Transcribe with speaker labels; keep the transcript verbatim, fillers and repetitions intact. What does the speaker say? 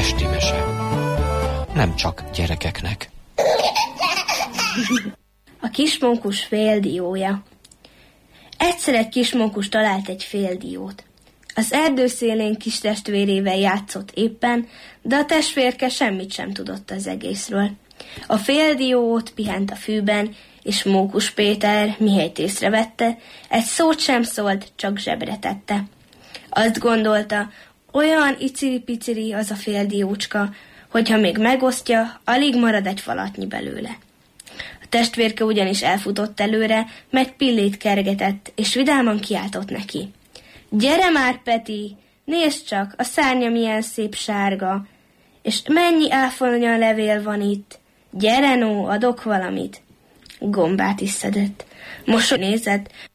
Speaker 1: Esti mese. Nem csak gyerekeknek.
Speaker 2: A kismókus féldiója. Egyszer egy kismókus talált egy féldiót. Az erdő szélén kis testvérével játszott éppen, de a testvérke semmit sem tudott az egészről. A féldió ott pihent a fűben, és Mókus Péter, mihelyt észrevette, egy szót sem szólt, csak zsebre tette. Azt gondolta, olyan iciri-piciri az a féldiócska, hogyha még megosztja, alig marad egy falatnyi belőle. A testvérke ugyanis elfutott előre, meg pillét kergetett, és vidáman kiáltott neki. Gyere már, Peti, nézd csak, a szárnya milyen szép sárga, és mennyi áfonya levél van itt. Gyere no, adok valamit. Gombát is szedett. Most nézett,